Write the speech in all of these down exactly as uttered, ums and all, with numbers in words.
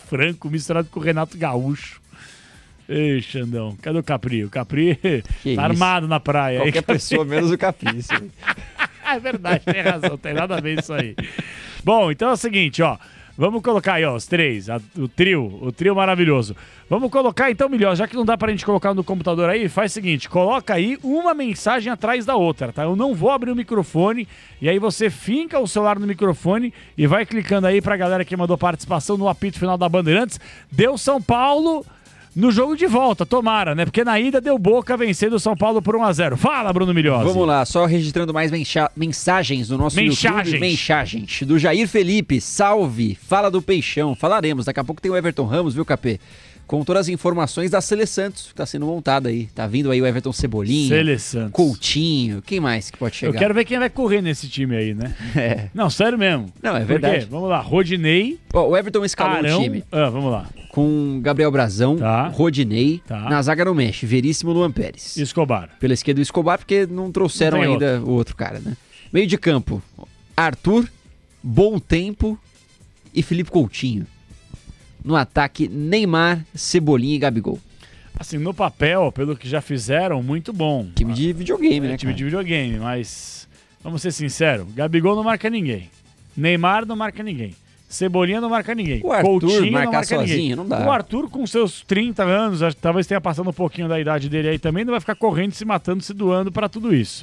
Franco misturado com o Renato Gaúcho. Ei, Xandão, cadê o Capri? O Capri Que tá armado na praia. Qualquer aí, pessoa menos o Capri. Isso aí. É verdade, tem razão, tem nada a ver isso aí. Bom, então é o seguinte, ó. Vamos colocar aí, ó, os três, a, o trio, o trio maravilhoso. Vamos colocar então, melhor, já que não dá pra gente colocar no computador aí, faz o seguinte, coloca aí uma mensagem atrás da outra, tá? Eu não vou abrir o microfone, e aí você finca o celular no microfone e vai clicando aí pra galera que mandou participação no apito final da Bandeirantes. Deu São Paulo no jogo de volta, tomara, né? Porque na ida deu Boca vencendo o São Paulo por um a zero. Fala, Bruno Milhozzi. Vamos lá, só registrando mais mencha- mensagens no nosso Mensagens. YouTube. Mensagens. Do Jair Felipe, salve, fala do Peixão. Falaremos, daqui a pouco tem o Everton Ramos, viu, Capê? Com todas as informações da Sele Santos, que tá sendo montada aí. Tá vindo aí o Everton Cebolinha, Sele Santos. Coutinho, quem mais que pode chegar? Eu quero ver quem vai correr nesse time aí, né? É. Não, sério mesmo. Não, é Por verdade. quê? Vamos lá, Rodinei, Ó, o Everton escalou Arão... o time Ah, vamos lá. com Gabriel Brazão, Tá. Rodinei, Tá. na zaga não mexe, Veríssimo, Luan Pérez. Escobar. Pela esquerda o Escobar, porque não trouxeram Não tem ainda o outro cara, né? Meio de campo, Arthur, Bom Tempo e Felipe Coutinho. No ataque, Neymar, Cebolinha e Gabigol. Assim, no papel, pelo que já fizeram, muito bom. Time de videogame, É né, time cara? de videogame, mas vamos ser sinceros, Gabigol não marca ninguém. Neymar não marca ninguém. Cebolinha não marca ninguém. O Arthur Coutinho marcar não marca sozinho, ninguém. não dá. O Arthur, com seus trinta anos, acho que talvez tenha passado um pouquinho da idade dele aí também, não vai ficar correndo, se matando, se doando pra tudo isso.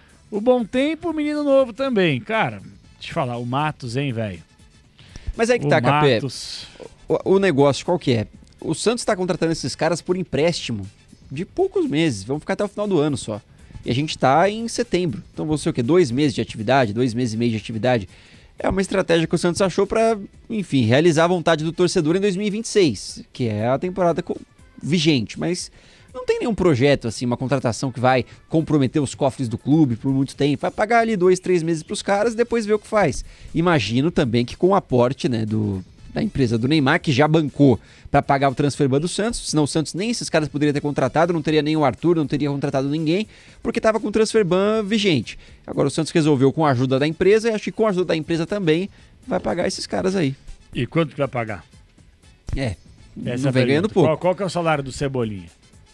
O Bom Tempo, o menino novo também. Cara, deixa eu te falar, o Matos, hein, velho? Mas aí que O tá, Capé. Matos. O, o negócio, qual que é? O Santos tá contratando esses caras por empréstimo de poucos meses. Vão ficar até o final do ano só. E a gente tá em setembro. Então, vão ser o quê? Dois meses de atividade? Dois meses e meio de atividade? É uma estratégia que o Santos achou pra, enfim, realizar a vontade do torcedor em dois mil e vinte e seis, que é a temporada co- vigente. Mas não tem nenhum projeto, assim, uma contratação que vai comprometer os cofres do clube por muito tempo. Vai pagar ali dois, três meses pros caras e depois ver o que faz. Imagino também que com o aporte, né, do... da empresa do Neymar, que já bancou para pagar o transfer ban do Santos, senão o Santos nem esses caras poderiam ter contratado, não teria nem o Arthur, não teria contratado ninguém, porque estava com o transfer ban vigente. Agora o Santos resolveu com a ajuda da empresa, e acho que com a ajuda da empresa também vai pagar esses caras aí. E quanto que vai pagar? É, Essa não é a vem ganhando pergunta. pouco. Qual, qual que é o salário do Cebolinha?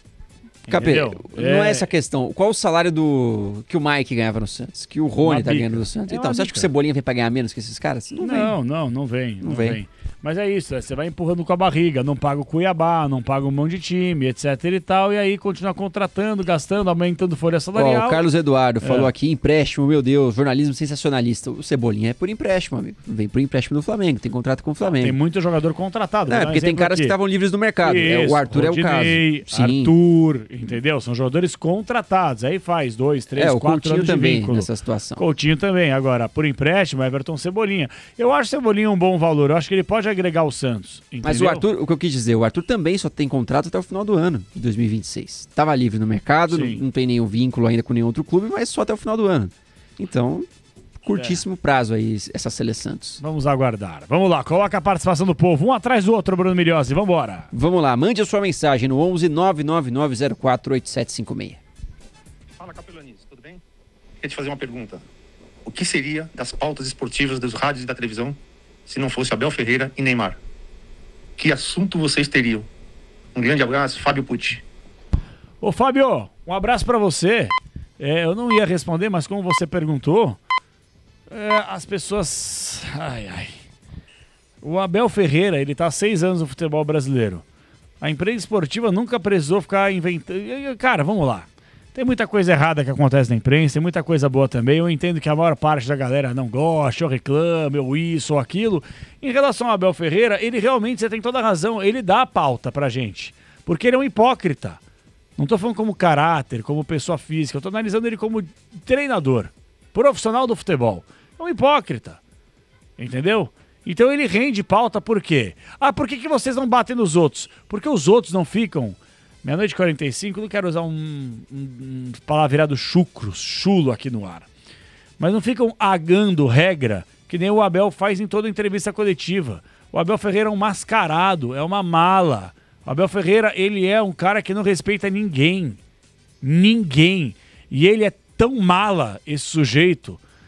Capê, Entendeu? não é essa a questão. Qual o salário do que o Mike ganhava no Santos? Que o Rony Uma tá bica. ganhando no Santos? É Então, uma você acha que o bica. Cebolinha vem pra ganhar menos que esses caras? Não, vem. Não, não, não vem. Não, Não vem. vem. Mas é isso, é, você vai empurrando com a barriga, não paga o Cuiabá, não paga um monte de time, etc e tal, e aí continua contratando, gastando, aumentando folha Ó, salarial. o Carlos Eduardo falou É. aqui, empréstimo, meu Deus, jornalismo sensacionalista. O Cebolinha é por empréstimo, amigo. Vem por empréstimo do Flamengo, tem contrato com o Flamengo. Tem muito jogador contratado. Não, vou é dar um porque tem exemplo caras aqui. que estavam livres no mercado. É, Isso, o Arthur Rodinei, é o caso. Sim. Arthur, entendeu? São jogadores contratados. Aí faz dois, três, É, o quatro Coutinho anos de também vínculo. nessa situação. Coutinho também. Agora, por empréstimo, Everton Cebolinha. Eu acho Cebolinha um bom valor. Eu acho que ele pode agregar o Santos. Entendeu? Mas o Arthur, o que eu quis dizer, o Arthur também só tem contrato até o final do ano, de dois mil e vinte e seis. Tava livre no mercado, não, Sim. não tem nenhum vínculo ainda com nenhum outro clube, mas só até o final do ano. Então, curtíssimo É. prazo aí, essa Sele Santos. Vamos aguardar. Vamos lá, coloca a participação do povo, um atrás do outro, Bruno Milhozzi. Vambora. Vamos lá, mande a sua mensagem no onze nove nove nove zero quatro oito sete cinco seis. Fala, Capelanis, tudo bem? Queria te fazer uma pergunta. O que seria das pautas esportivas dos rádios e da televisão se não fosse Abel Ferreira e Neymar? Que assunto vocês teriam? Um grande abraço, Fábio Pucci. Ô, Fábio, um abraço pra você. É, eu não ia responder, mas como você perguntou, é, as pessoas... Ai, ai. O Abel Ferreira, ele tá há seis anos no futebol brasileiro. A imprensa esportiva nunca precisou ficar inventando... Cara, vamos lá. Tem muita coisa errada que acontece na imprensa, tem muita coisa boa também. Eu entendo que a maior parte da galera não gosta, ou reclama, ou isso, ou aquilo. Em relação ao Abel Ferreira, ele realmente, você tem toda a razão, ele dá a pauta pra gente. Porque ele é um hipócrita. Não tô falando como caráter, como pessoa física, eu tô analisando ele como treinador, profissional do futebol. É um hipócrita. Entendeu? Então ele rende pauta por quê? Ah, por que, que vocês não batem nos outros? Porque os outros não ficam... Meia-noite e quarenta e cinco, não quero usar um, um, um palavreado chucro, chulo aqui no ar. Mas não ficam agando regra que nem o Abel faz em toda entrevista coletiva. O Abel Ferreira é um mascarado, é uma mala. O Abel Ferreira, ele é um cara que não respeita ninguém. Ninguém. E ele é tão mala, esse sujeito,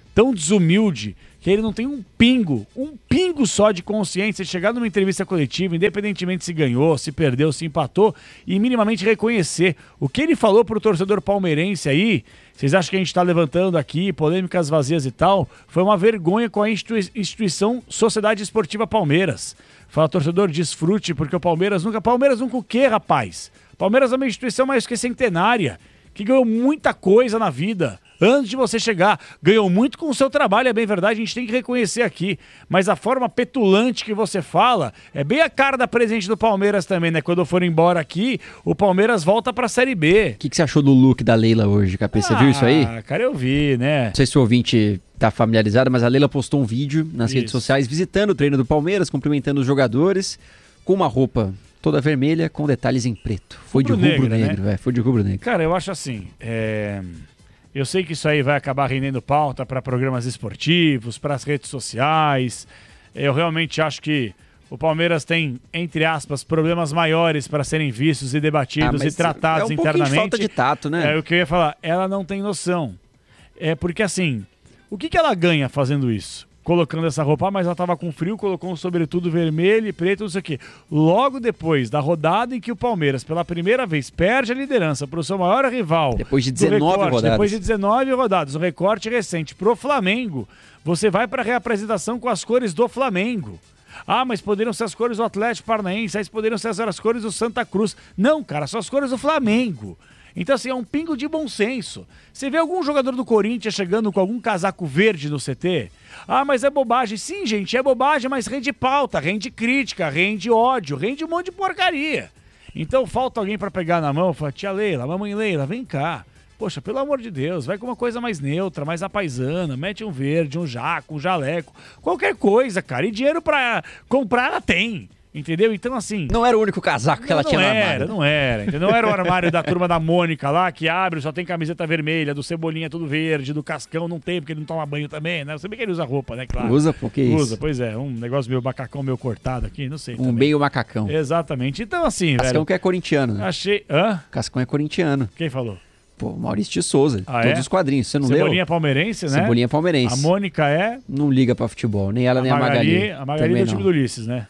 tão desumilde, que ele não tem um pingo, um pingo só de consciência de chegar numa entrevista coletiva, independentemente se ganhou, se perdeu, se empatou, e minimamente reconhecer o que ele falou pro torcedor palmeirense aí. Vocês acham que a gente tá levantando aqui polêmicas vazias e tal? Foi uma vergonha com a institui- instituição Sociedade Esportiva Palmeiras. Fala, torcedor, desfrute, porque o Palmeiras nunca... Palmeiras nunca o quê, rapaz? Palmeiras é uma instituição mais que centenária, que ganhou muita coisa na vida antes de você chegar. Ganhou muito com o seu trabalho, é bem verdade, a gente tem que reconhecer aqui. Mas a forma petulante que você fala é bem a cara da presidente do Palmeiras também, né? Quando eu for embora aqui, o Palmeiras volta pra Série B. O que, que você achou do look da Leila hoje, Capê? Você ah, viu isso aí? Ah, cara, eu vi, né? Não sei se o ouvinte tá familiarizado, mas a Leila postou um vídeo nas Isso. redes sociais visitando o treino do Palmeiras, cumprimentando os jogadores, com uma roupa toda vermelha com detalhes em preto. Foi de rubro-negro, né? é, foi de rubro-negro. Cara, eu acho assim, é... eu sei que isso aí vai acabar rendendo pauta para programas esportivos, para as redes sociais. Eu realmente acho que o Palmeiras tem, entre aspas, problemas maiores para serem vistos e debatidos Ah, e tratados é um internamente. De falta de tato, né? É o que eu ia falar, ela não tem noção. É porque assim, o que, que ela ganha fazendo isso? Colocando essa roupa, ah, mas ela tava com frio, colocou um sobretudo vermelho e preto, não sei o quê. Logo depois da rodada em que o Palmeiras, pela primeira vez, perde a liderança para o seu maior rival. Depois de dezenove recorte, rodadas. Depois de dezenove rodadas, um recorte recente pro Flamengo, você vai para a reapresentação com as cores do Flamengo. Ah, mas poderiam ser as cores do Atlético Paranaense, aí poderiam ser as cores do Santa Cruz. Não, cara, são as cores do Flamengo. Então, assim, é um pingo de bom senso. Você vê algum jogador do Corinthians chegando com algum casaco verde no C T? Ah, mas é bobagem. Sim, gente, é bobagem, mas rende pauta, rende crítica, rende ódio, rende um monte de porcaria. Então, falta alguém pra pegar na mão e falar, tia Leila, mamãe Leila, vem cá. Poxa, pelo amor de Deus, vai com uma coisa mais neutra, mais apaisana, mete um verde, um jaco, um jaleco, qualquer coisa, cara. E dinheiro pra comprar ela tem. Entendeu? Então, assim... Não era o único casaco que ela não tinha era, no armário. Não era, entendeu? Não era o armário da turma da Mônica lá, que abre, só tem camiseta vermelha, do Cebolinha tudo verde, do Cascão não tem, porque ele não toma banho também, né? Você bem que ele usa roupa, né? Claro. Usa, porque isso. Usa, pois é. Um negócio meio macacão meio cortado aqui, não sei. Um também. meio macacão. Exatamente. Então, assim, Cascão velho... que é corintiano, né? Achei... Hã? Cascão é corintiano. Quem falou? Pô, Maurício de Souza. Ah, todos é? os quadrinhos. Você não Cebolinha leu? palmeirense, né? Cebolinha palmeirense. A Mônica é... Não liga pra futebol. Nem ela, a nem a Magali. A Magali Também do time não. do Ulisses, né?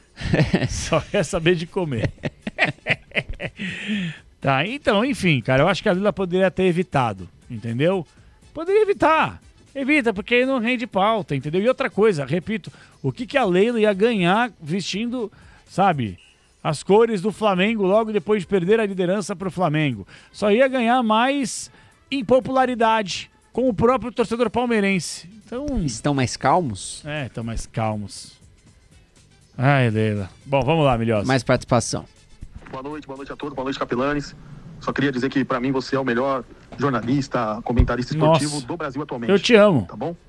Só quer saber de comer. Tá, então, enfim, cara, eu acho que a Lila poderia ter evitado, entendeu? Poderia evitar. Evita, porque aí não rende pauta, entendeu? E outra coisa, repito, o que, que a Leila ia ganhar vestindo, sabe, as cores do Flamengo logo depois de perder a liderança pro Flamengo? Só ia ganhar mais impopularidade com o próprio torcedor palmeirense. Então... Estão mais calmos? É, estão mais calmos. Ai, Leila. Bom, vamos lá, Milhosa. Mais participação. Boa noite, boa noite a todos, boa noite, Capelanes. Só queria dizer que, pra mim, você é o melhor jornalista, comentarista esportivo Nossa. do Brasil atualmente. Eu te amo. Tá bom?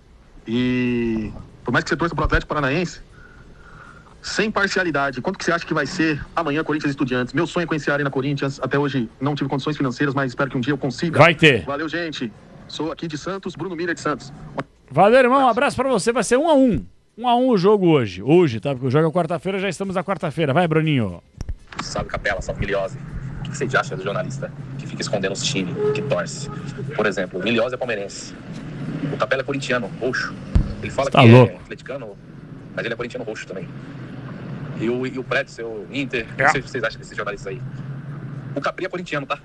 E por mais que você torça pro Atlético Paranaense, sem parcialidade, quanto que você acha que vai ser amanhã Corinthians e Estudiantes? Meu sonho é conhecer a Arena Corinthians. Até hoje não tive condições financeiras, mas espero que um dia eu consiga. Vai ter. Valeu, gente. Sou aqui de Santos, Bruno Miller de Santos. Valeu, irmão. Um abraço pra você. Vai ser um a um. Um a um o jogo hoje. Hoje, tá? Porque o jogo é quarta-feira, já estamos na quarta-feira. Vai, Bruninho. Salve Capela, salve Milhose. O que vocês acham do jornalista que fica escondendo os times, que torce? Por exemplo, o Milhose é palmeirense. O Capela é corintiano, roxo. Ele fala Tá que louco. é atleticano, mas ele é corintiano roxo também. E o, e o Prédio, seu Inter, É. não sei o que vocês acham desses jornalistas aí. O Capri é corintiano, tá?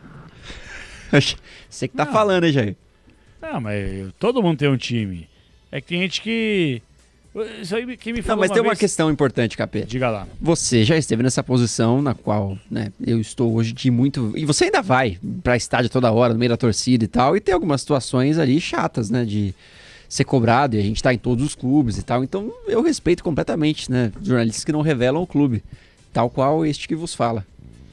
Você que tá Não. falando, hein, Jair? Não, mas todo mundo tem um time. É que tem gente que... Isso aí que me Não, falou mas tem uma vez- questão importante, Capê. Diga lá. Você já esteve nessa posição na qual, né, eu estou hoje de muito... E você ainda vai pra estádio toda hora, no meio da torcida e tal, e tem algumas situações ali chatas, né, de ser cobrado, e a gente tá em todos os clubes e tal, então eu respeito completamente, né, jornalistas que não revelam o clube, tal qual este que vos fala.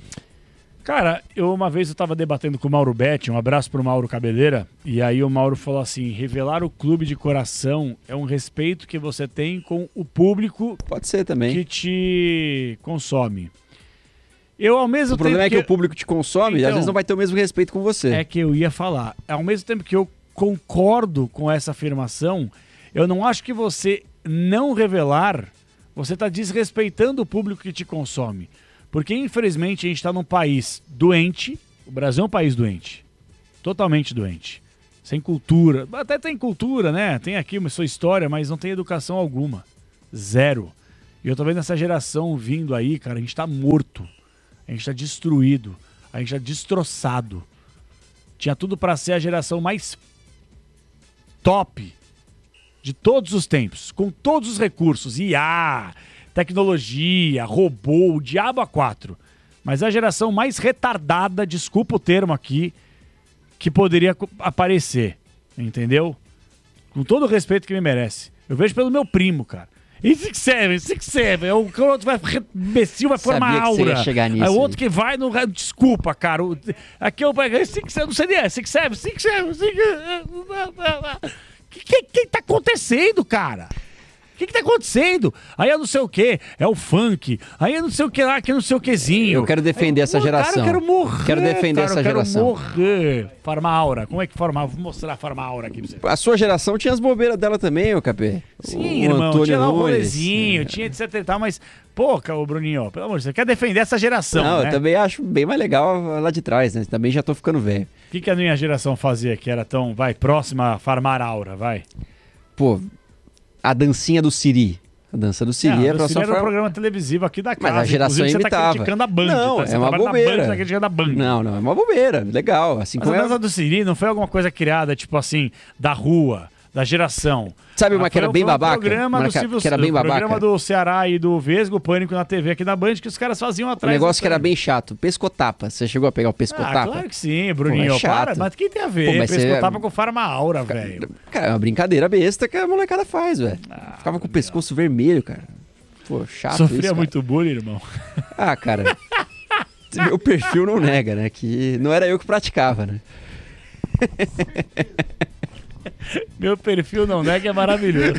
Cara, eu uma vez eu tava debatendo com o Mauro Betti, um abraço pro Mauro Cabeleira, e aí o Mauro falou assim, revelar o clube de coração é um respeito que você tem com o público Pode ser também. que te consome. Eu ao mesmo O problema é tempo que o público te consome, Então, às vezes não vai ter o mesmo respeito com você. É que eu ia falar. Ao mesmo tempo que eu concordo com essa afirmação, eu não acho que você não revelar, você está desrespeitando o público que te consome. Porque, infelizmente, a gente está num país doente. O Brasil é um país doente. Totalmente doente. sem cultura. Até tem cultura, né? Tem aqui uma sua história, mas não tem educação alguma. Zero. E eu tô vendo essa geração vindo aí, cara, a gente tá morto. A gente tá destruído. A gente tá destroçado. Tinha tudo pra ser a geração mais top de todos os tempos, com todos os recursos, I A, tecnologia, robô, o diabo a quatro. Mas a geração mais retardada, desculpa o termo aqui, que poderia aparecer, entendeu? Com todo o respeito que me merece. Eu vejo pelo meu primo, cara. E Six Seven, Six Seven, o outro vai, imbecil vai formar aura. Aí o outro que vai, no, desculpa, cara. O, aqui eu peguei Six Seven, não sei nem é, Six Seven, Six Seven, Six Seven. O que, que, que tá acontecendo, cara? O que, que tá acontecendo? Aí é não sei o que, é o funk. Aí é não sei o que lá, que é não sei o quezinho. Eu quero defender aí, essa cara, geração. Eu quero morrer. Quero defender cara, essa eu quero geração. morrer. Farma aura. Como é que forma? Vou mostrar a farma aura aqui pra você. A sua geração tinha as bobeiras dela também, ô Capê. Sim, o irmão. Antônio tinha lá o Nunes. rolezinho, é. tinha etc e tal, mas, pô, ô Bruninho, pelo amor de Deus, você quer defender essa geração, Não, né? eu também acho bem mais legal lá de trás, né? Também já tô ficando velho. O que, que a minha geração fazia que era tão, vai, próxima a farmar aura, vai? Pô, a dancinha do Siri. A dança do Siri é, é pra só só era um programa televisivo aqui da casa. Mas a geração Inclusive, imitava. Você tá criticando a Band. Não, tá? Você é uma trabalha bobeira. Na Band, tá criticando a Band. Não, não, é uma bobeira. Legal. Assim Mas como a é... dança do Siri não foi alguma coisa criada, tipo assim, da rua, da geração. Sabe uma que era foi, bem foi um babaca? programa Uma do Silvio, que era bem o babaca? programa do Ceará e do Vesgo, Pânico na T V aqui da Band, que os caras faziam Um atrás. negócio que era bem chato. Pescotapa. Você chegou a pegar o pescotapa? Ah, claro que sim, Bruninho. Pô, é chato. Para, mas quem tem a ver? Pô, mas Pescotapa você- com farma aura, velho. Cara, é uma brincadeira besta que a molecada faz, velho. Ah, Ficava com o pescoço vermelho, cara. Pô, chato Sofria isso, cara. muito bullying, irmão. Ah, cara... Meu perfil não nega, né? Que não era eu que praticava, né? Meu perfil não nega, é maravilhoso.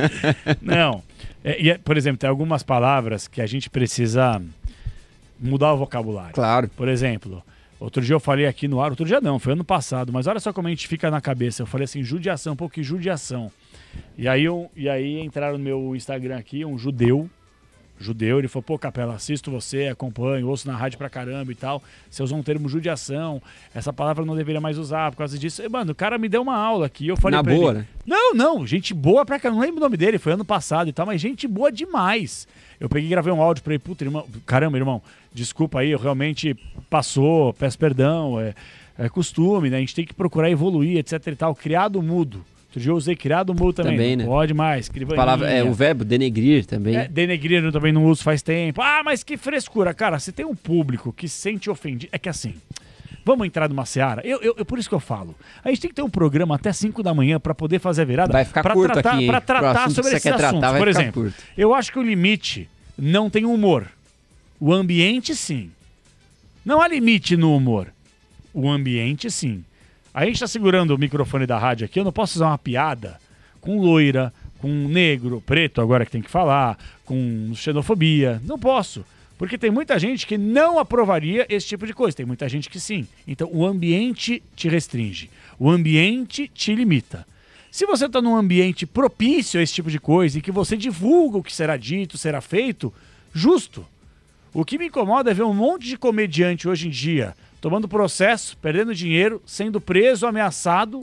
Não. É, e é, por exemplo, tem algumas palavras que a gente precisa mudar o vocabulário. Claro. Por exemplo, outro dia eu falei aqui no ar, outro dia não, foi ano passado, mas olha só como a gente fica na cabeça. Eu falei assim, judiação, pô, que judiação. E aí, eu, e aí entraram no meu Instagram aqui, um judeu, judeu, ele falou, pô, Capela, assisto você, acompanho, ouço na rádio pra caramba e tal, você usou um termo judiação, essa palavra eu não deveria mais usar por causa disso. E, mano, o cara me deu uma aula aqui, eu falei Na pra boa, ele, né? não, não, gente boa pra caramba, não lembro o nome dele, foi ano passado e tal, mas gente boa demais. Eu peguei e gravei um áudio pra ele, puta, irmão, caramba, irmão, desculpa aí, eu realmente passou, peço perdão, é, é costume, né, a gente tem que procurar evoluir, etc e tal, criado mudo. Outro dia eu usei criado mudo também, Também, não né? pode mais, escrivaninha. Palavra, é, o verbo denegrir também. É, denegrir eu também não uso faz tempo. Ah, mas que frescura. Cara, se tem um público que se sente ofendido... É que assim, vamos entrar numa seara? Eu, eu, eu- por isso que eu falo. A gente tem que ter um programa até cinco da manhã para poder fazer a virada. Vai ficar pra curto tratar, aqui, hein? Pra Pro tratar assunto sobre que esses você quer tratar, assuntos. vai Por ficar exemplo, curto. eu acho que o limite não tem humor. O ambiente, sim. Não há limite no humor. O ambiente, sim. A gente tá segurando o microfone da rádio aqui, eu não posso usar uma piada com loira, com negro, preto, agora que tem que falar, com xenofobia. Não posso. Porque tem muita gente que não aprovaria esse tipo de coisa. Tem muita gente que sim. Então o ambiente te restringe. O ambiente te limita. Se você está num ambiente propício a esse tipo de coisa e que você divulga o que será dito, será feito, justo. O que me incomoda é ver um monte de comediante hoje em dia tomando processo, perdendo dinheiro, sendo preso, ameaçado.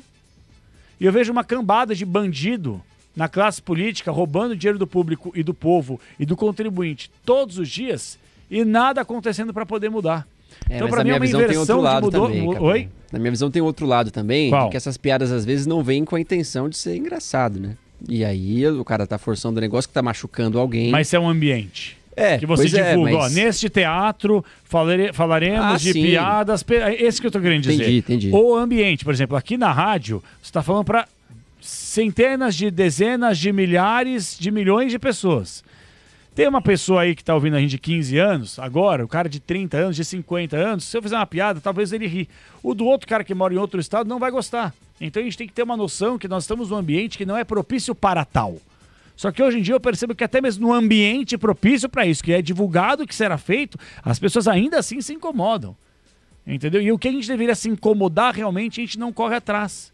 E eu vejo uma cambada de bandido na classe política roubando dinheiro do público e do povo e do contribuinte todos os dias e nada acontecendo para poder mudar. É, então, mas para na mim, é minha uma visão tem inversão outro de lado mudou... também, Capela. Oi? Na minha visão tem outro lado também, Qual? de que essas piadas às vezes não vêm com a intenção de ser engraçado, né? E aí o cara tá forçando um negócio que tá machucando alguém. Mas é um ambiente. é, Que você pois é, divulga, mas- ó, neste teatro falare- falaremos Ah, de sim. piadas. pe- é esse que eu tô querendo dizer. Entendi, entendi. O ambiente, por exemplo, aqui na rádio, você tá falando para centenas de dezenas de milhares de milhões de pessoas. Tem uma pessoa aí que tá ouvindo a gente de quinze anos, agora, o cara de trinta anos, de cinquenta anos, se eu fizer uma piada, talvez ele ri. O do outro cara que mora em outro estado não vai gostar. Então a gente tem que ter uma noção que nós estamos num ambiente que não é propício para tal. Só que hoje em dia eu percebo que até mesmo no ambiente propício para isso, que é divulgado o que será feito, as pessoas ainda assim se incomodam. Entendeu? E o que a gente deveria se incomodar realmente, a gente não corre atrás.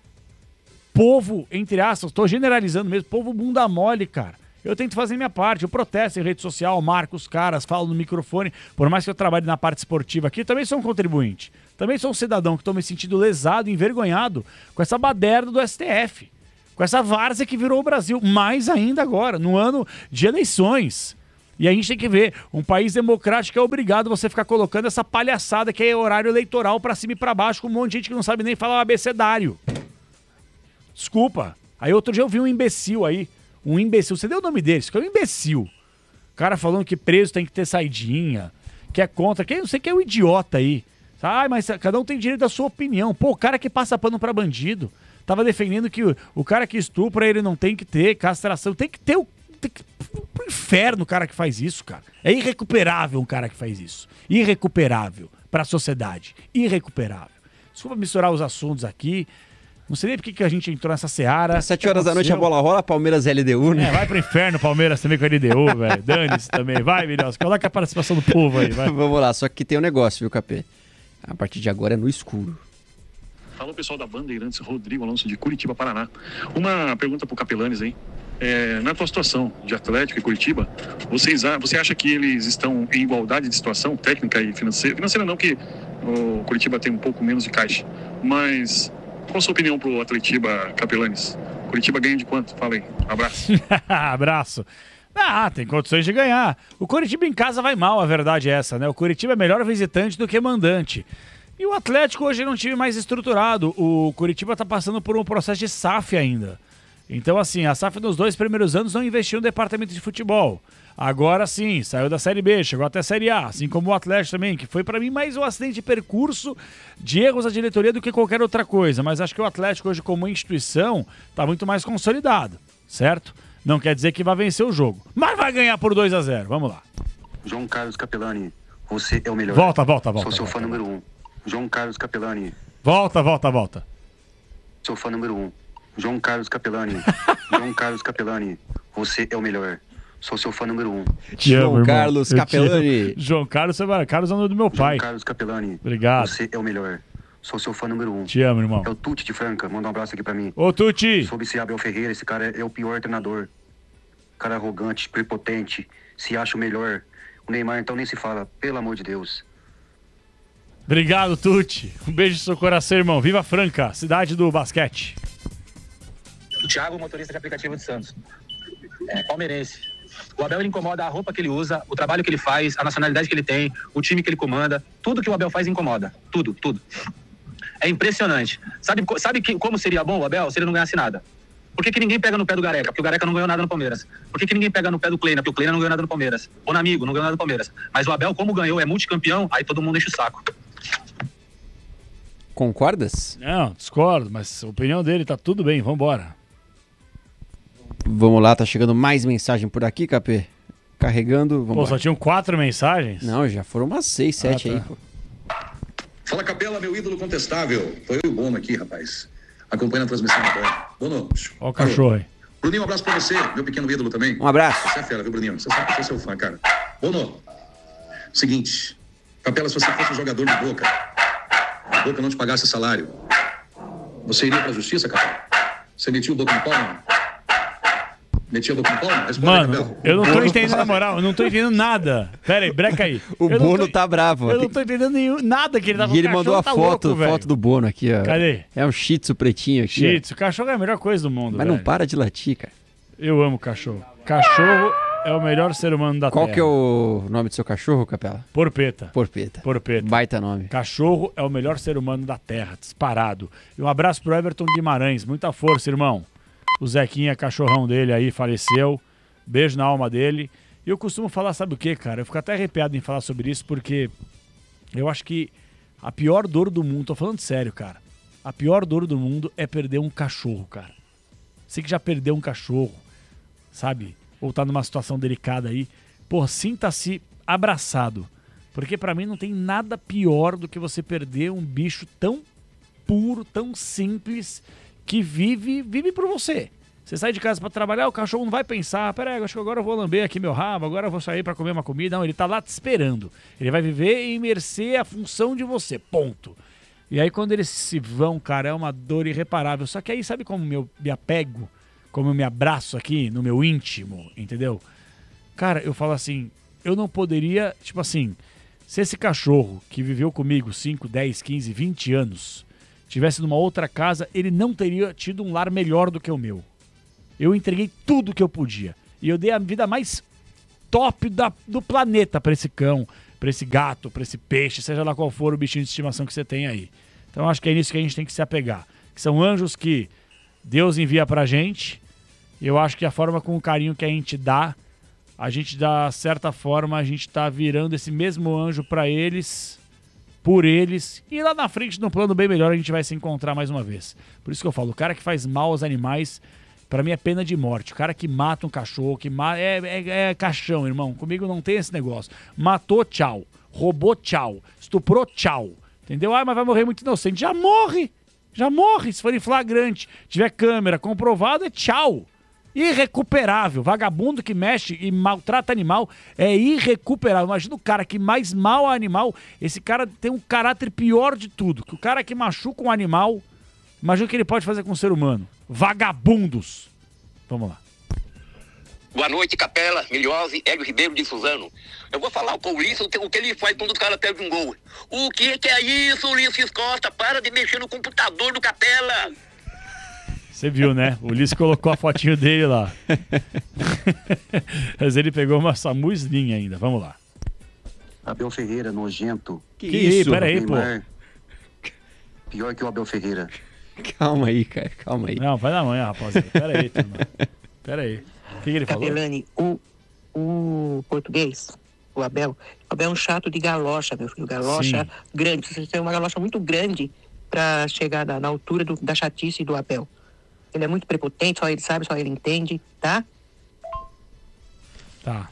Povo, entre aspas, estou generalizando mesmo, povo bunda mole, cara. Eu tento fazer minha parte, eu protesto em rede social, marco os caras, falo no microfone. Por mais que eu trabalhe na parte esportiva aqui, eu também sou um contribuinte. Também sou um cidadão que estou me sentindo lesado, envergonhado com essa baderna do S T F. Com essa várzea que virou o Brasil. Mais ainda agora, no ano de eleições. E a gente tem que ver, um país democrático é obrigado você ficar colocando essa palhaçada que é horário eleitoral pra cima e pra baixo com um monte de gente que não sabe nem falar o abecedário. Desculpa. Aí outro dia eu vi um imbecil aí, um imbecil, você deu o nome dele, isso que é um imbecil. O cara falando que preso tem que ter saidinha, que é contra, quem não sei que é um idiota aí. Ah, mas cada um tem direito da sua opinião. Pô, o cara que passa pano pra bandido, tava defendendo que o, o cara que estupra ele não tem que ter castração, tem que ter o Tem que pro inferno o cara que faz isso, cara. É irrecuperável um cara que faz isso. Irrecuperável pra sociedade. Irrecuperável. Desculpa misturar os assuntos aqui. Não sei nem por que a gente entrou nessa seara. Às sete horas da noite a bola rola, Palmeiras L D U, né? É, vai pro inferno, Palmeiras também com a L D U, velho. Dane-se também. Vai, Milhões. Coloca a participação do povo aí, vai. Vamos lá, só que tem um negócio, viu, Capê? A partir de agora é no escuro. Falou pessoal da Bandeirantes, Rodrigo Alonso de Curitiba, Paraná. Uma pergunta pro Capelanes aí. É, na tua situação de Atlético e Curitiba, vocês, você acha que eles estão em igualdade de situação técnica e financeira? Financeira não, que o Curitiba tem um pouco menos de caixa. Mas qual a sua opinião pro Atletiba, Capelanes? Curitiba ganha de quanto? Fala aí. Abraço. Abraço. Ah, tem condições de ganhar. O Curitiba em casa vai mal, a verdade é essa, né? O Curitiba é melhor visitante do que mandante. E o Atlético hoje é um time mais estruturado. O Curitiba tá passando por um processo de S A F ainda. Então, assim, a S A F nos dois primeiros anos não investiu no departamento de futebol. Agora sim, saiu da Série B, chegou até a Série A, assim como o Atlético também, que foi para mim mais um acidente de percurso de erros da diretoria do que qualquer outra coisa. Mas acho que o Atlético hoje, como instituição, está muito mais consolidado, certo? Não quer dizer que vai vencer o jogo, mas vai ganhar por dois a zero. Vamos lá. João Carlos Capelani, você é o melhor. Volta, volta, volta. Sou seu volta, fã volta. número um. João Carlos Capelani. Volta, volta, volta. Sou fã número um. João Carlos Capelani. João Carlos Capelani, você é o melhor. Sou seu fã número um. Te amo, João irmão. Carlos Eu te Capelani. amo. João Carlos, você vai. Carlos é o nome do meu pai. João Carlos Capelani. Obrigado. Você é o melhor. Sou seu fã número um. Te amo, irmão. É o Tuti de Franca. Manda um abraço aqui pra mim. Ô, Tuti. Soube se Abel Ferreira, esse cara é o pior treinador. Cara arrogante, prepotente, se acha o melhor. O Neymar então nem se fala, pelo amor de Deus. Obrigado, Tuti. Um beijo no seu coração, irmão. Viva Franca, cidade do basquete. O Thiago, motorista de aplicativo de Santos. É, palmeirense. O Abel, ele incomoda a roupa que ele usa, o trabalho que ele faz, a nacionalidade que ele tem, o time que ele comanda. Tudo que o Abel faz incomoda. Tudo, tudo. É impressionante. Sabe, sabe que, como seria bom o Abel se ele não ganhasse nada? Por que, que ninguém pega no pé do Gareca? Porque o Gareca não ganhou nada no Palmeiras. Por que, que ninguém pega no pé do Kleina? Porque o Kleina não ganhou nada no Palmeiras. Ou no Amigo, não ganhou nada no Palmeiras. Mas o Abel, como ganhou, é multicampeão, aí todo mundo enche o saco. Concordas? Não, discordo, mas a opinião dele tá tudo bem, vambora. Vamos lá, tá chegando mais mensagem por aqui, Capê. Carregando, vamos Pô, lá. só tinham quatro mensagens? Não, já foram umas seis, sete Ah, tá. aí, pô. Fala, Capela, meu ídolo contestável. Foi eu e o Bono aqui, rapaz. Acompanhando a transmissão da bola. Bono. Ó o cachorro aí. Bruninho, um abraço pra você, meu pequeno ídolo também. Um abraço. Você é fera, viu, Bruninho? Você sabe que eu sou seu fã, cara. Bono, seguinte. Capela, se você fosse um jogador de Boca, a Boca não te pagasse salário, você iria pra justiça, Capela? Você metia o Boca no pau, não? Metia o Boca no pau? não? Responde aí, Mano, Capela. eu não tô Bono, entendendo, na moral, eu não tô entendendo nada. Pera aí, breca aí. O Eu não Bono tô- tá bravo. Eu não tô entendendo nenhum, nada que ele tá E ele mandou a tá foto, louco, velho. foto do Bono aqui, ó. Cadê? É um shih tzu pretinho aqui. ó. Shih tzu, cachorro é a melhor coisa do mundo, Mas não velho. para de latir, cara. Eu amo cachorro. Cachorro é o melhor ser humano da Qual Terra. que é o nome do seu cachorro, Capela? Porpeta. Porpeta. Porpeta. Baita nome. Cachorro é o melhor ser humano da Terra, disparado. E um abraço pro Everton Guimarães, muita força, irmão. O Zequinha, cachorrão dele aí, faleceu. Beijo na alma dele. E eu costumo falar, sabe o que, cara? Eu fico até arrepiado em falar sobre isso, porque eu acho que a pior dor do mundo, tô falando sério, cara. A pior dor do mundo é perder um cachorro, cara. Você que já perdeu um cachorro, sabe? Ou tá numa situação delicada aí, pô, sinta-se abraçado. Porque pra mim não tem nada pior do que você perder um bicho tão puro, tão simples, que vive, vive por você. Você sai de casa pra trabalhar, o cachorro não vai pensar, peraí, acho que agora eu vou lamber aqui meu rabo, agora eu vou sair pra comer uma comida. Não, ele tá lá te esperando. Ele vai viver e imerser a função de você, ponto. E aí quando eles se vão, cara, é uma dor irreparável. Só que aí sabe como eu me apego, como eu me abraço aqui no meu íntimo, entendeu? Cara, eu falo assim, eu não poderia, tipo assim, Se esse cachorro que viveu comigo cinco, dez, quinze, vinte anos tivesse numa outra casa, ele não teria tido um lar melhor do que o meu. Eu entreguei tudo que eu podia. E eu dei a vida mais top da, do planeta pra esse cão, pra esse gato, pra esse peixe, seja lá qual for o bichinho de estimação que você tem aí. Então acho que é nisso que a gente tem que se apegar. Que são anjos que Deus envia pra gente. Eu acho que a forma com o carinho que a gente dá, a gente, da certa forma, a gente tá virando esse mesmo anjo pra eles, por eles, e lá na frente, num plano bem melhor, a gente vai se encontrar mais uma vez. Por isso que eu falo, o cara que faz mal aos animais, pra mim é pena de morte. O cara que mata um cachorro, que mata, é, é, é caixão, irmão. Comigo não tem esse negócio. Matou, tchau. Roubou, tchau. Estuprou, tchau. Entendeu? Ah, mas vai morrer muito inocente. Já morre. Já morre. Se for em flagrante, tiver câmera, comprovado, é tchau. Irrecuperável. Vagabundo que mexe e maltrata animal é irrecuperável. Imagina o cara que mais mal a animal. Esse cara tem um caráter pior de tudo. Que o cara que machuca um animal, imagina o que ele pode fazer com um ser humano. Vagabundos. Vamos lá. Boa noite, Capela, Miliose, Hélio Ribeiro de Suzano. Eu vou falar com o Ulisses o que, o que ele faz quando os caras perdem um gol. O que, que é isso, Ulisses Costa? Para de mexer no computador do Capela. Você viu, né? O Ulisses colocou a fotinho dele lá. Mas ele pegou uma samuslinha ainda. Vamos lá. Abel Ferreira, nojento. Que, Que isso? pera aí, pô. Neymar, pior que o Abel Ferreira. Calma aí, cara. Calma aí. Não, vai na manhã, rapaziada. Pera aí, turma. Pera aí. O que, que ele falou? Capelani, o, o português, o Abel, o Abel é um chato de galocha, meu filho. Galocha Sim. grande. Você tem uma galocha muito grande pra chegar na, na altura do, da chatice do Abel. Ele é muito prepotente, só ele sabe, só ele entende, tá? Tá.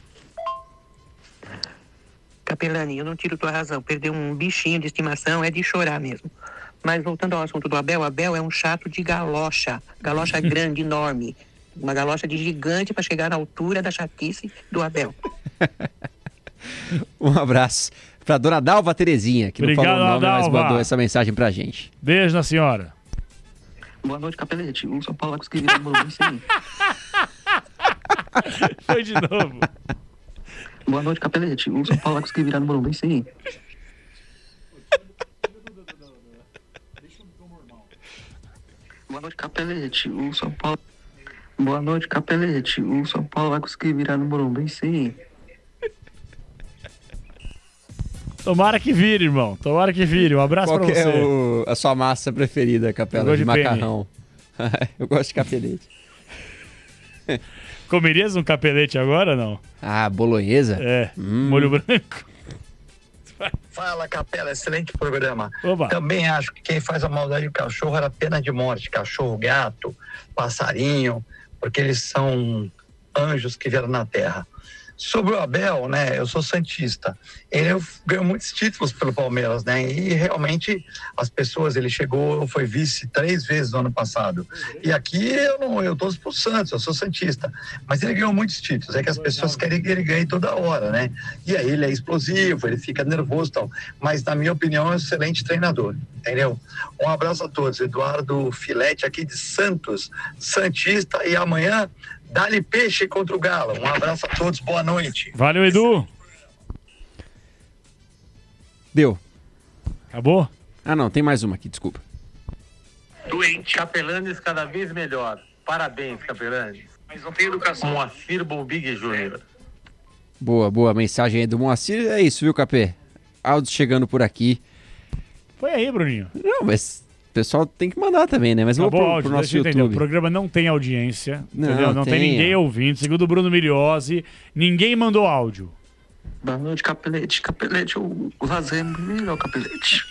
Capelani, eu não tiro tua razão. Perder um bichinho de estimação é de chorar mesmo. Mas voltando ao assunto do Abel, Abel é um chato de galocha. Galocha grande, enorme. Uma galocha de gigante para chegar na altura da chatice do Abel. Um abraço pra dona Dalva Terezinha, que Obrigado, não falou o nome, mas Dalva. mandou essa mensagem pra gente. Beijo na senhora. Boa noite, Capelete. O São Paulo vai conseguir virar no Morumbi, sim. Foi de novo. Boa noite, Capelete. O São Paulo vai conseguir virar no Morumbi, sim. Boa noite, Capelete. O São Paulo... Boa noite, Capelete. O São Paulo vai conseguir virar no Morumbi, sim. Tomara que vire, irmão. Tomara que vire. Um abraço Qual pra que você. é o- a sua massa preferida, Capela? Eu gosto De de penne. macarrão. Eu gosto de capelete. Comerias um capelete agora, não? Ah, bolonhesa? É. Hum. Molho branco. Fala, Capela, excelente programa. Oba. Também acho que quem faz a maldade do cachorro era pena de morte. Cachorro, gato, passarinho, porque eles são anjos que vieram na terra. Sobre o Abel, né, eu sou santista. Ele ganhou muitos títulos pelo Palmeiras, né, e realmente as pessoas, ele chegou, foi vice três vezes no ano passado. E aqui eu não, eu torço pro Santos, eu sou santista. Mas ele ganhou muitos títulos, é que as pessoas querem que ele ganhe toda hora, né. E aí ele é explosivo, ele fica nervoso e tal. Mas na minha opinião é um excelente treinador, entendeu? Um abraço a todos, Eduardo Filete aqui de Santos, santista, e amanhã dá-lhe peixe contra o Galo. Um abraço a todos, boa noite. Valeu, Edu. Deu. Acabou? Ah, não, tem mais uma aqui, desculpa. Doente. Capelanes cada vez melhor. Parabéns, Capelanes. Mas não tem educação. Moacir Bombig Júnior. Boa, boa mensagem aí do Moacir. É isso, viu, Capê? Áudio chegando por aqui. Foi aí, Bruninho. Não, mas o pessoal tem que mandar também, né? Mas Acabou vamos o pro, áudio, pro nosso deixa eu entender. YouTube. O programa não tem audiência, Não, entendeu? Não tem, tem, ninguém ó. ouvindo. Segundo o Bruno Miliose, ninguém mandou áudio. Boa noite, Capelete. Capelete, o, o Razão é melhor, Capelete.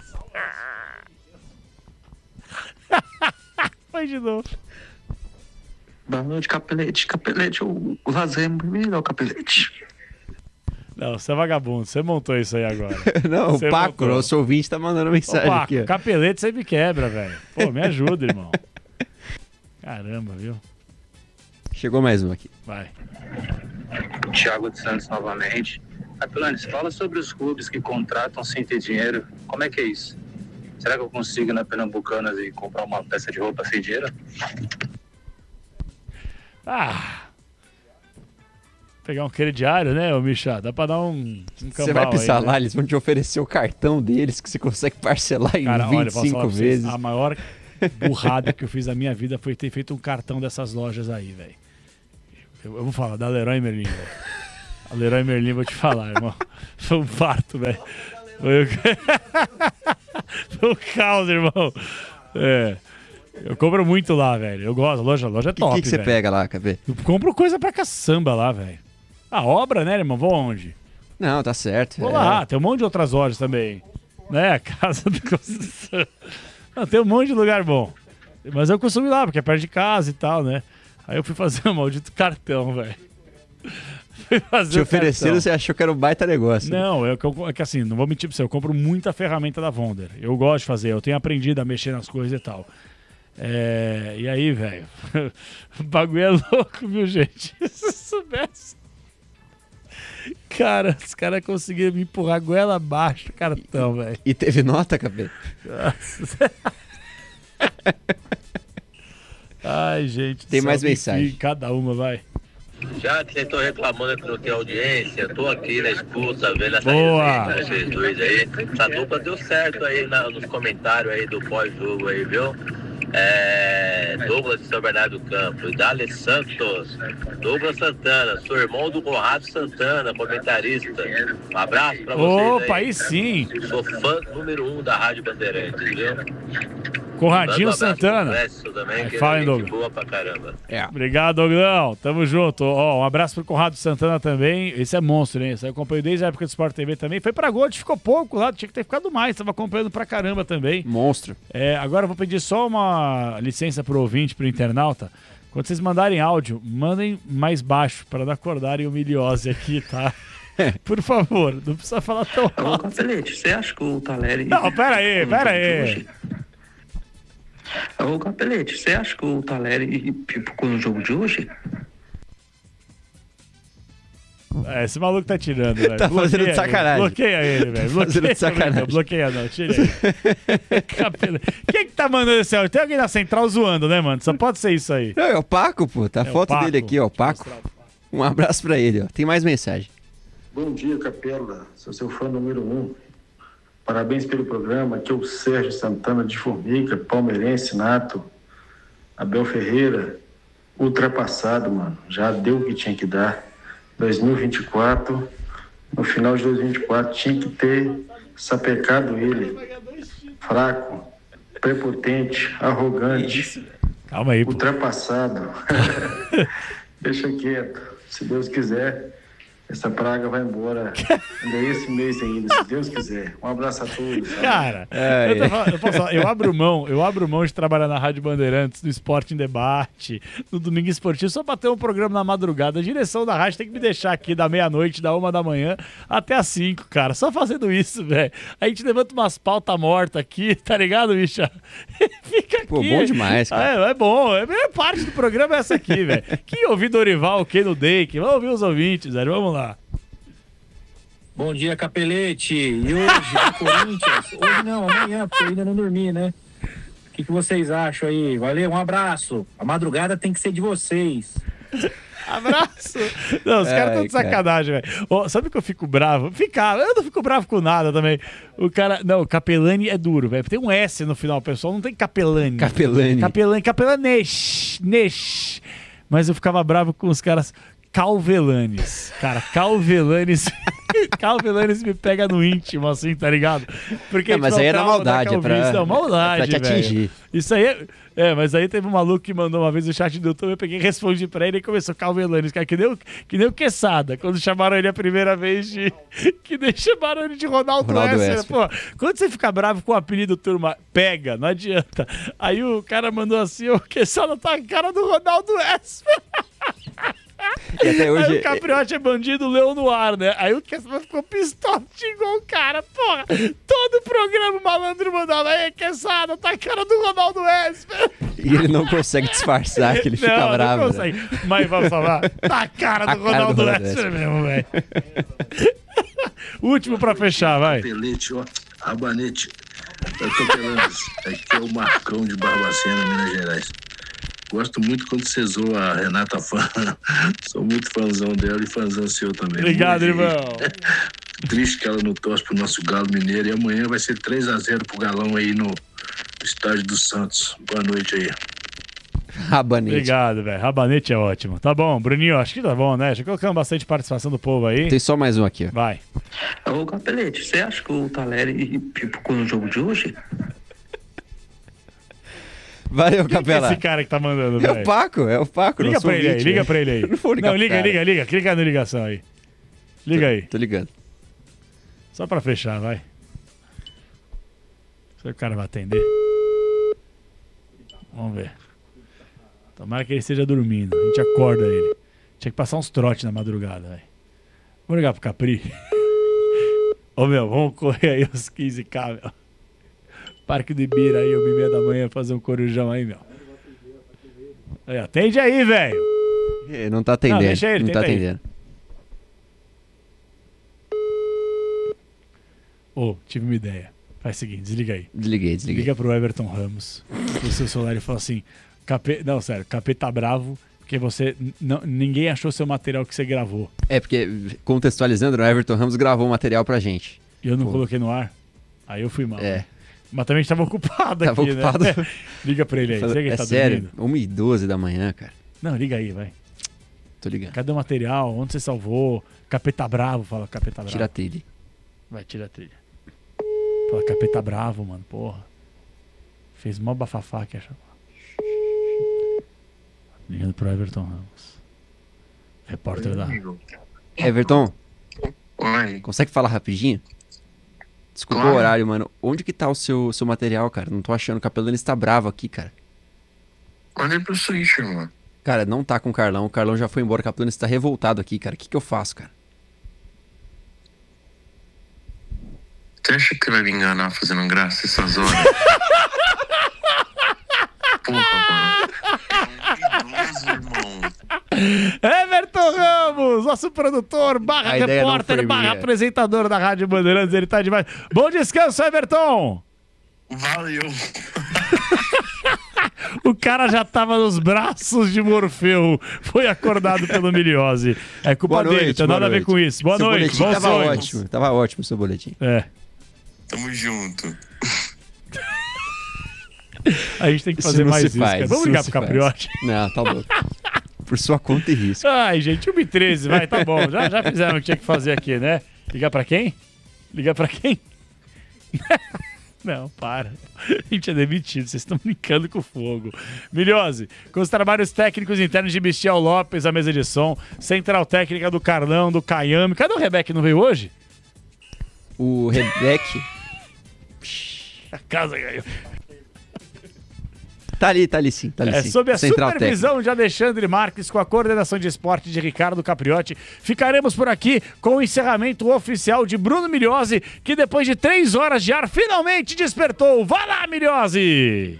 Foi de novo. Boa noite, Capelete. Capelete, o, o Razão é melhor, Capelete. Não, você é vagabundo. Você montou isso aí agora. Não, Você o Paco, montou. nosso ouvinte, tá mandando Ô, mensagem Paco, aqui, ó. capelete você me quebra, velho. Pô, me ajuda, irmão. Caramba, viu? Chegou mais um aqui. Vai. Thiago de Santos novamente. Capelanes, fala sobre os clubes que contratam sem ter dinheiro. Como é que é isso? Será que eu consigo ir na Pernambucanas e comprar uma peça de roupa sem dinheiro? Ah. pegar um crediário, né, ô Michá? Dá pra dar um, um Você vai precisar aí, lá, né? eles vão te oferecer o cartão deles que você consegue parcelar em Cara, olha, vinte e posso falar cinco pra vocês, vezes. a maior burrada que eu fiz na minha vida foi ter feito um cartão dessas lojas aí, velho. Eu, eu vou falar da Leroy Merlin, velho. A Leroy Merlin, vou te falar, irmão. Foi um parto, velho. Foi, o... foi um caos, irmão. É. Eu compro muito lá, velho. Eu gosto, a loja, a loja é top, O que, que você velho. pega lá, Cabê? Eu compro coisa pra caçamba lá, velho. A obra, né, irmão? Vou onde? Não, tá certo. Vou é. lá, tem um monte de outras lojas também. Né? Casa de construção. Não, tem um monte de lugar bom. Mas eu costumo ir lá, porque é perto de casa e tal, né? Aí eu fui fazer um maldito cartão, velho. Fui fazer Te o ofereceram, cartão. você achou que era um baita negócio. né? Não, é que, eu, é que assim, não vou mentir pra você, eu compro muita ferramenta da Wonder. Eu gosto de fazer, eu tenho aprendido a mexer nas coisas e tal. É, e aí, velho, o bagulho é louco, viu, gente? Se soubesse. Cara, os caras conseguiram me empurrar goela abaixo o cartão, velho. E teve nota, Cabê? Ai, gente. Tem só mais que mensagem. fica, cada uma, vai. Já que vocês estão reclamando que não tem audiência, eu tô aqui na escuta, vendo essa Boa. resenha, vocês dois aí. Essa dupla deu certo aí na- nos comentários aí do pós-jogo aí, viu? É, Douglas de São Bernardo do Campo, Dale Santos, Douglas Santana, sou irmão do Conrado Santana, comentarista. Um abraço pra vocês. Opa, aí sim. Sou fã número um da Rádio Bandeirantes, viu? Conradinho Manda um abraço pro Santana. Clécio também, que Fala, é hein, gente Douglas. boa pra caramba. É. Obrigado, Douglas. Tamo junto. Ó, um abraço pro Conrado Santana também. Esse é monstro, hein? Esse aí eu acompanhei desde a época do Sport T V também. Foi pra Gold, ficou pouco lá, tinha que ter ficado mais. Tava acompanhando pra caramba também. Monstro. É, agora eu vou pedir só uma licença pro ouvinte, pro internauta. Quando vocês mandarem áudio, mandem mais baixo para não acordarem o Miliose aqui, tá? Por favor, não precisa falar tão Ô, alto. Capelete, você acha que o Taleri... Não, pera aí, pera aí. Ô, Capelete, você acha que o Taleri pipocou no jogo de hoje? É, esse maluco tá tirando, velho. Tá fazendo Bloqueia de sacanagem. ele, Bloqueia ele, velho. Tá fazendo Bloqueia, de sacanagem. Não, bloqueia não, tira ele. Capela. Quem que tá mandando esse áudio? Tem alguém na central zoando, né, mano? Só pode ser isso aí. Não, é o Paco, pô. Tá a É o foto Paco. dele aqui, ó. O Paco. Um abraço pra ele, ó. Tem mais mensagem. Bom dia, Capela. Sou seu fã número um. Parabéns pelo programa. Aqui é o Sérgio Santana de Formiga, palmeirense nato. Abel Ferreira, ultrapassado, mano. Já deu o que tinha que dar. dois mil e vinte e quatro, no final de dois mil e vinte e quatro, tinha que ter sapecado ele. Fraco, prepotente, arrogante, Calma aí, pô. ultrapassado. Deixa quieto. Se Deus quiser, essa praga vai embora ainda esse mês ainda, se Deus quiser. Um abraço a todos. Cara, É, eu, tô é. falando- eu, posso falar, eu abro mão, eu abro mão de trabalhar na Rádio Bandeirantes, no Esporte em Debate, no Domingo Esportivo, só pra ter um programa na madrugada. A direção da rádio tem que me deixar aqui da meia-noite, da uma da manhã, até as cinco, cara. Só fazendo isso, velho. A gente levanta umas pautas mortas aqui, tá ligado, bicha? Fica aqui. Pô, bom demais, cara. É, é bom. É, é parte do programa é essa aqui, velho. Quem ouvir Dorival, quem no Dake, vamos ouvir os ouvintes, velho. Vamos lá. Bom dia, Capelete. E hoje, o Corinthians? Hoje não, amanhã, porque eu ainda não dormi, né? O que, que vocês acham aí? Valeu, um abraço. A madrugada tem que ser de vocês. Abraço! Não, os caras Ai, estão de cara. sacanagem, velho. Ó, sabe que eu fico bravo? Ficar, eu não fico bravo com nada também. O cara. Não, Capelani é duro, velho. Tem um S no final, pessoal. Não tem Capelani. Capelani. Capelani, Capelanesh. Nesh. Mas eu ficava bravo com os caras. Calvelanes. Cara, Calvelanes. Calvelanes me pega no íntimo, assim, tá ligado? Porque É, mas tipo, aí é na o Calvo da maldade, é pra- calvície. Não, maldade, é pra te velho. atingir. Isso aí é... é, mas aí teve um maluco que mandou uma vez no chat do YouTube, eu peguei e respondi pra ele e começou Calvelanes, cara, que nem, o- que nem o Quesada, quando chamaram ele a primeira vez de... que nem chamaram ele de Ronaldo, Ronaldo Esser. Esser. Pô, quando você fica bravo com o apelido, turma, pega, não adianta. Aí o cara mandou assim, o Quesada tá a cara do Ronaldo Esser. E até hoje- Aí o Capriote é bandido, Leão no ar, né? Aí o Quesada ficou pistola, xingou o cara, porra. Todo programa o malandro mandava, aí, Quesada, tá a cara do Ronaldo Esser. E ele não consegue disfarçar que ele fica não, bravo. Não né? consegue. Mas vamos falar, tá a cara do A cara do Ronaldo Ronaldo Esser Esser. mesmo, velho. Último pra fechar, vai. Capelete, ó, Rabanete, Capelanes, aqui é o Marcão de Barbacena, Minas Gerais. Gosto muito quando você zoa a Renata Fã. Sou muito fãzão dela e fãzão seu também. Obrigado, Muito irmão. Triste que ela não torce pro nosso Galo Mineiro. E amanhã vai ser três a zero pro Galão aí no estádio do Santos. Boa noite aí. Rabanete. Obrigado, velho. Rabanete é ótimo. Tá bom, Bruninho, acho que tá bom, né? Já colocamos bastante participação do povo aí. Tem só mais um aqui, ó. Vai. Ô, Capelete, você acha que o Taleri pipocou no jogo de hoje? Valeu, Quem Capela. que é esse cara que tá mandando, É velho? o Paco, é o Paco. Liga nosso pra ele aí, ouvinte, liga né? pra ele aí. Não vou ligar Não, pro liga, cara. liga, liga. Clica na ligação aí. Liga aí. Tô ligando. Só pra fechar, vai. Se o cara vai atender. Vamos ver. Tomara que ele esteja dormindo. A gente acorda ele. Tinha que passar uns trotes na madrugada, velho. Vamos ligar pro Capri? Ô, meu, vamos correr aí os quinze K, meu. Parque do Ibira aí, uma e meia da manhã, fazer um corujão aí, meu. Aí, atende aí, velho. Ele não tá atendendo. Não, deixa ele, não tá tenta aí. atendendo. Ô, tive uma ideia. Faz o seguinte, desliga aí. Desliguei, desliguei. Liga pro Everton Ramos, pro seu celular e fala assim, Capê... não, sério, Capê tá bravo porque você, n- não, ninguém achou seu material que você gravou. É, porque, contextualizando, o Everton Ramos gravou um material pra gente. E eu não Pô. coloquei no ar, aí eu fui mal. É. né? Mas também estava ocupado Tava aqui, ocupado. né? Liga pra ele aí, Fala- sei que ele é tá sério, dormindo. uma e doze da manhã, cara. Não, liga aí, vai. Tô ligando. Cadê o material? Onde você salvou? Capê tá bravo, fala Capê tá bravo. Tira a trilha. Vai, tira a trilha. Fala, Capê tá bravo, mano, porra. Fez mó bafafá que acha. Ligando pro Everton Ramos. Repórter da... Everton, Oi. consegue falar rapidinho? Desculpa Claro. o horário, mano. Onde que tá o seu, seu material, cara? Não tô achando. O Capelano está bravo aqui, cara. Olha pro Switch, mano. Cara, não tá com o Carlão. O Carlão já foi embora. O Capelano está revoltado aqui, cara. O que que eu faço, cara? Você acha que vai me enganar fazendo graça essas horas? Porra, mano. É um idoso, irmão. Everton Ramos, nosso produtor, barra A ideia não repórter, foi barra minha. apresentador da Rádio Bandeirantes, ele tá demais. Bom descanso, Everton! Valeu. O cara já tava nos braços de Morfeu, foi acordado pelo Miliose. É culpa Boa noite, dele, tem boa nada a ver noite. com isso. Boa Seu noite, boletim bons tava sonhos. ótimo. Tava ótimo o seu boletim. É. Tamo junto. A gente tem que Isso fazer não mais se isso, faz, cara. isso Vamos não ligar se pro faz. Capriotti. Não, tá louco. Por sua conta e risco. Ai, gente, uma e treze, vai, tá bom. Já, já fizeram o que tinha que fazer aqui, né? Ligar pra quem? Ligar pra quem? Não, para. A gente é demitido, vocês estão brincando com fogo. Miliose, com os trabalhos técnicos internos de Michel Lopes, a mesa de som, central técnica do Carlão, do Caiame. Cadê o Rebeca, não veio hoje? O Rebeck A casa ganhou. tá ali, tá ali sim. Tá ali É, sim. sob a Central supervisão de Alexandre Marques, com a coordenação de esporte de Ricardo Capriotti, ficaremos por aqui com o encerramento oficial de Bruno Miliose, que depois de três horas de ar finalmente despertou. Vai lá, Miliose!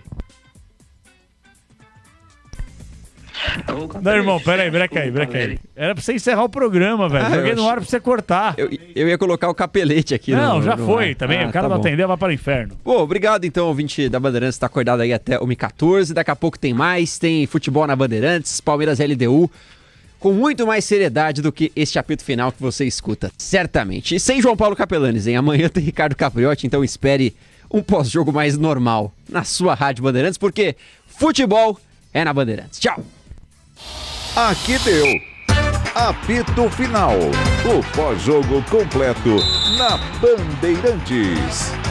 Não, irmão, peraí, breca aí, breca aí. Era pra você encerrar o programa, velho. Ah, Joguei eu no achei- ar pra você cortar. Eu, eu ia colocar o capelete aqui. Não, no, já no foi ar. também. Ah, o cara tá não bom. atendeu, vai para o inferno. Bom, obrigado então, ouvinte da Bandeirantes, tá acordado aí até uma e quatorze. Daqui a pouco tem mais, tem futebol na Bandeirantes, Palmeiras L D U, com muito mais seriedade do que este apito final que você escuta, certamente. E sem João Paulo Capelanes, hein? Amanhã tem Ricardo Capriotti, então espere um pós-jogo mais normal na sua Rádio Bandeirantes, porque futebol é na Bandeirantes. Tchau! Aqui deu. Apito Final. O pós-jogo completo na Bandeirantes.